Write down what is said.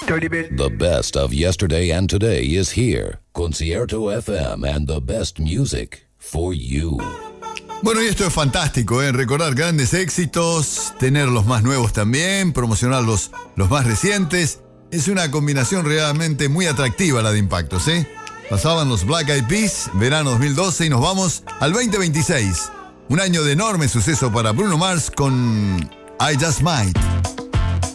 Dirty bit. The best of yesterday and today is here. Concierto FM and the best music for you. Bueno, y esto es fantástico, ¿eh? Recordar grandes éxitos, tener los más nuevos también, promocionar los más recientes. Es una combinación realmente muy atractiva la de impactos, ¿eh? Pasaban los Black Eyed Peas, verano 2012, y nos vamos al 2026. Un año de enorme suceso para Bruno Mars con I Just Might.